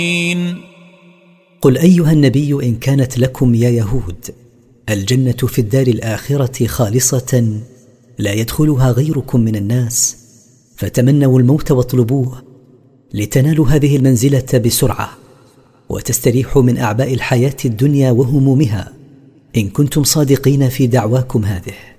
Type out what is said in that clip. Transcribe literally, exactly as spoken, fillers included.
قل أيها النبي إن كانت لكم يا يهود الجنة في الدار الآخرة خالصة لا يدخلها غيركم من الناس، فتمنوا الموت واطلبوه لتنالوا هذه المنزلة بسرعة وتستريحوا من أعباء الحياة الدنيا وهمومها، إن كنتم صادقين في دعواكم هذه.